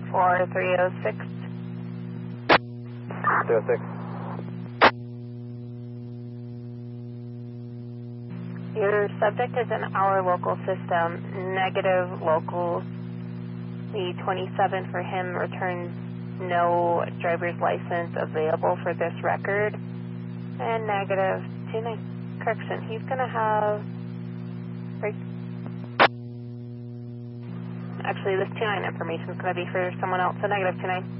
for 306. 306. Your subject is in our local system, negative locals. The 27 for him returns no driver's license available for this record. And negative 29. Correction, he's going to have... Actually, this 29 information is going to be for someone else, so negative 29.